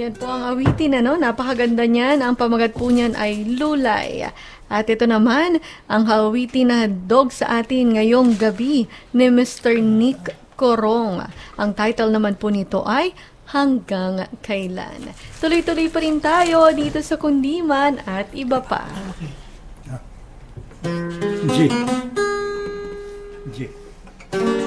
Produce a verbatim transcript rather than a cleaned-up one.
Ayan po ang awitin, ano? Napakaganda niyan. Ang pamagat po niyan ay Lulay. At ito naman, ang awitin na dog sa atin ngayong gabi ni Mister Nick Corong. Ang title naman po nito ay Hanggang Kailan. Tuloy-tuloy pa rin tayo dito sa Kundiman at iba pa. Okay. Ah. G. G.